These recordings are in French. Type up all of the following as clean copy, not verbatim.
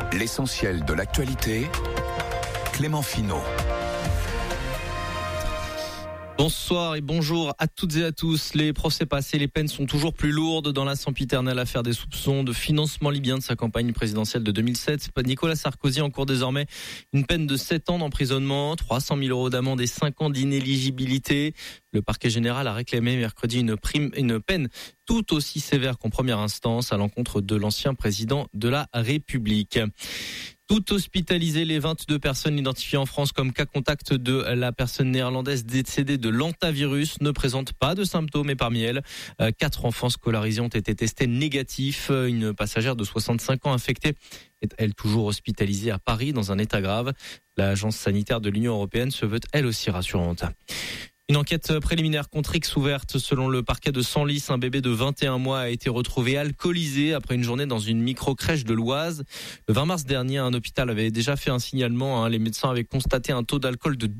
L'essentiel de l'actualité, Clément Finot. Bonsoir et bonjour à toutes et à tous. Les procès passés, les peines sont toujours plus lourdes dans la sempiternelle affaire des soupçons de financement libyen de sa campagne présidentielle de 2007. Nicolas Sarkozy encourt désormais une peine de 7 ans d'emprisonnement, 300 000 euros d'amende et 5 ans d'inéligibilité. Le parquet général a réclamé mercredi une peine tout aussi sévère qu'en première instance à l'encontre de l'ancien président de la République. Tout hospitalisé, les 22 personnes identifiées en France comme cas contact de la personne néerlandaise décédée de l'hantavirus ne présentent pas de symptômes et parmi elles, 4 enfants scolarisés ont été testés négatifs. Une passagère de 65 ans infectée est elle toujours hospitalisée à Paris dans un état grave. L'agence sanitaire de l'Union européenne se veut elle aussi rassurante. Une enquête préliminaire contre X ouverte selon le parquet de Senlis. Un bébé de 21 mois a été retrouvé alcoolisé après une journée dans une micro-crèche de l'Oise. Le 20 mars dernier, un hôpital avait déjà fait un signalement. Les médecins avaient constaté un taux d'alcool de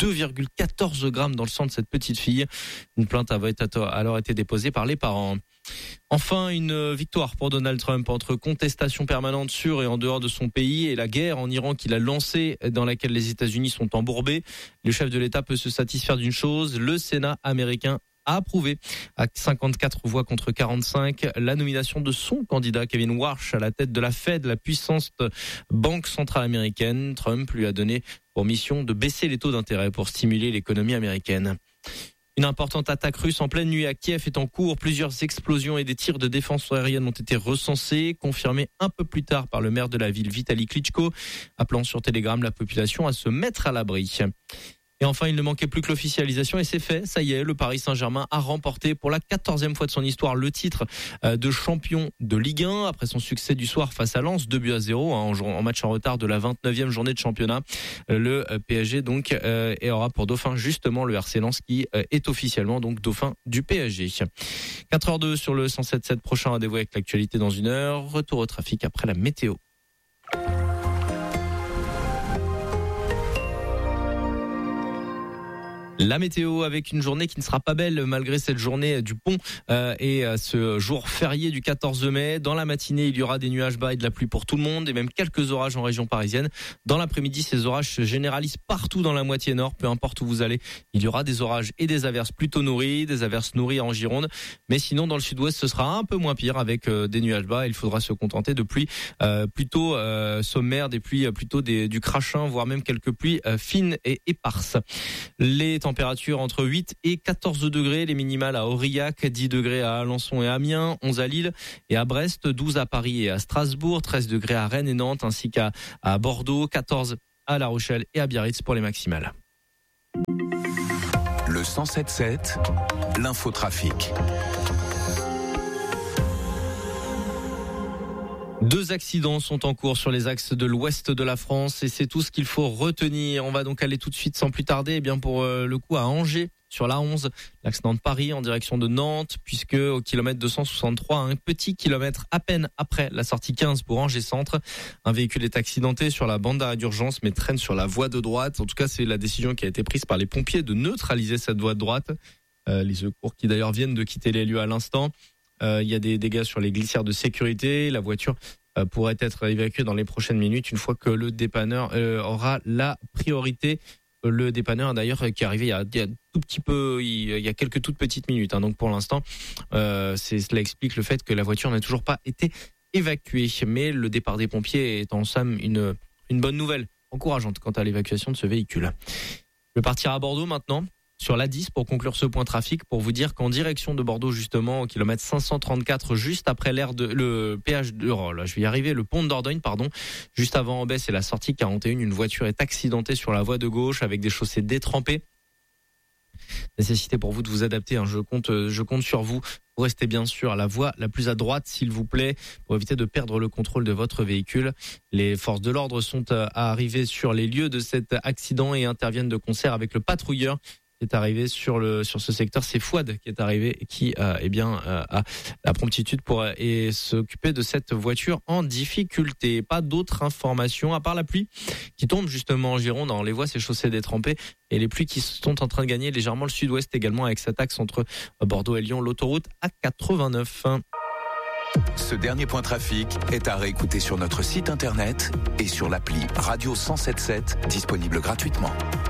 2,14 grammes dans le sang de cette petite fille. Une plainte avait alors été déposée par les parents. Enfin, une victoire pour Donald Trump entre contestation permanente sur et en dehors de son pays et la guerre en Iran qu'il a lancée dans laquelle les États-Unis sont embourbés. Le chef de l'État peut se satisfaire d'une chose, le Sénat américain a approuvé à 54 voix contre 45 la nomination de son candidat Kevin Warsh à la tête de la Fed, la puissante banque centrale américaine. Trump lui a donné pour mission de baisser les taux d'intérêt pour stimuler l'économie américaine. Une importante attaque russe en pleine nuit à Kiev est en cours. Plusieurs explosions et des tirs de défense aérienne ont été recensés, confirmés un peu plus tard par le maire de la ville, Vitali Klitschko, appelant sur Telegram la population à se mettre à l'abri. Et enfin, il ne manquait plus que l'officialisation et c'est fait. Ça y est, le Paris Saint-Germain a remporté pour la 14e fois de son histoire le titre de champion de Ligue 1 après son succès du soir face à Lens, 2-0 en match en retard de la 29e journée de championnat. Le PSG donc et aura pour dauphin justement le RC Lens qui est officiellement donc dauphin du PSG. 4h02 sur le 107.7 prochain rendez-vous avec l'actualité dans une heure. Retour au trafic après la météo. La météo avec une journée qui ne sera pas belle malgré cette journée du pont et ce jour férié du 14 mai. Dans la matinée, il y aura des nuages bas et de la pluie pour tout le monde et même quelques orages en région parisienne. Dans l'après-midi, ces orages se généralisent partout dans la moitié nord. Peu importe où vous allez, il y aura des orages et des averses plutôt nourries, des averses nourries en Gironde. Mais sinon, dans le sud-ouest, ce sera un peu moins pire avec des nuages bas. Il faudra se contenter de pluies plutôt sommaires, des pluies plutôt du crachin, voire même quelques pluies fines et éparses. Les température entre 8 et 14 degrés, les minimales à Aurillac, 10 degrés à Alençon et Amiens, 11 à Lille et à Brest, 12 à Paris et à Strasbourg, 13 degrés à Rennes et Nantes ainsi qu'à Bordeaux, 14 à La Rochelle et à Biarritz pour les maximales. Le 107.7, l'infotrafic. 2 accidents sont en cours sur les axes de l'ouest de la France et c'est tout ce qu'il faut retenir. On va donc aller tout de suite sans plus tarder pour le coup à Angers sur la 11, l'axe Nantes-Paris en direction de Nantes puisque au kilomètre 263, un petit kilomètre à peine après la sortie 15 pour Angers Centre, un véhicule est accidenté sur la bande d'arrêt d'urgence mais traîne sur la voie de droite. En tout cas, c'est la décision qui a été prise par les pompiers de neutraliser cette voie de droite. Les secours qui d'ailleurs viennent de quitter les lieux à l'instant. Il y a des dégâts sur les glissières de sécurité. La voiture pourrait être évacuée dans les prochaines minutes une fois que le dépanneur aura la priorité. Le dépanneur d'ailleurs qui est arrivé il y a tout petit peu, il y a quelques toutes petites minutes. Donc pour l'instant, cela explique le fait que la voiture n'a toujours pas été évacuée. Mais le départ des pompiers est en somme une bonne nouvelle, encourageante quant à l'évacuation de ce véhicule. Je vais partir à Bordeaux maintenant. Sur l'A10 pour conclure ce point trafic, pour vous dire qu'en direction de Bordeaux justement au kilomètre 534 juste après le péage de le pont de Dordogne juste avant Ambès et la sortie 41, une voiture est accidentée sur la voie de gauche avec des chaussées détrempées. Nécessité pour vous de vous adapter, je compte sur vous pour rester bien sûr à la voie la plus à droite s'il vous plaît pour éviter de perdre le contrôle de votre véhicule. Les forces de l'ordre sont à arriver sur les lieux de cet accident et interviennent de concert avec le patrouilleur qui est arrivé sur ce secteur. C'est Fouad qui est arrivé et qui a la promptitude pour s'occuper de cette voiture en difficulté. Pas d'autres informations à part la pluie qui tombe justement en Gironde. On les voit, ces chaussées détrempées et les pluies qui sont en train de gagner légèrement le sud-ouest également avec cet axe entre Bordeaux et Lyon, l'autoroute A89. Ce dernier point trafic est à réécouter sur notre site internet et sur l'appli Radio 177, disponible gratuitement.